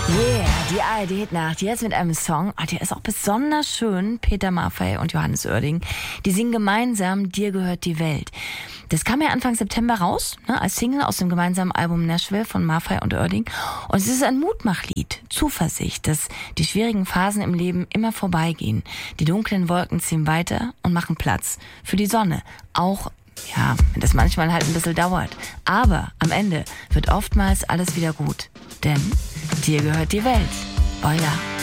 Yeah, die ARD-Hitnacht, jetzt mit einem Song, der ist auch besonders schön. Peter Maffay und Johannes Oerding, die singen gemeinsam Dir gehört die Welt. Das kam ja Anfang September raus, als Single aus dem gemeinsamen Album Nashville von Maffay und Oerding. Und es ist ein Mutmachlied, Zuversicht, dass die schwierigen Phasen im Leben immer vorbeigehen. Die dunklen Wolken ziehen weiter und machen Platz für die Sonne, auch wenn das manchmal halt ein bisschen dauert. Aber am Ende wird oftmals alles wieder gut. Denn dir gehört die Welt. Euer